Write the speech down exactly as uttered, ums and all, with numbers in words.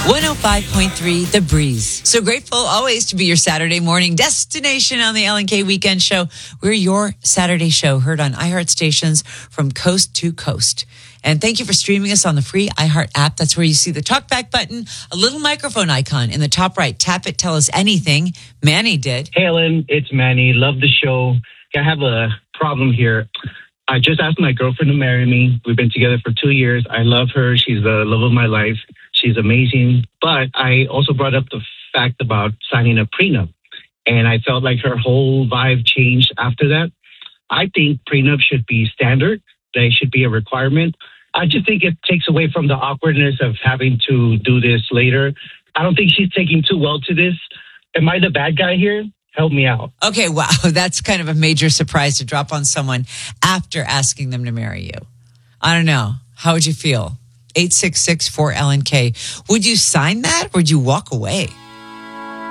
one oh five point three The Breeze. So grateful always to be your Saturday morning destination on the L and K Weekend Show. We're your Saturday show heard on iHeart stations from coast to coast. And thank you for streaming us on the free iHeart app. That's where you see the talkback button, a little microphone icon in the top right. Tap it, tell us anything. Manny did. Hey, Ellen, it's Manny. Love the show. I have a problem here. I just asked my girlfriend to marry me. We've been together for two years. I love her. She's the love of my life. She's amazing. But I also brought up the fact about signing a prenup. And I felt like her whole vibe changed after that. I think prenup should be standard. They should be a requirement. I just think it takes away from the awkwardness of having to do this later. I don't think she's taking too well to this. Am I the bad guy here? Help me out. Okay, wow. That's kind of a major surprise to drop on someone after asking them to marry you. I don't know. How would you feel? eight six six four L N K. Would you sign that or would you walk away?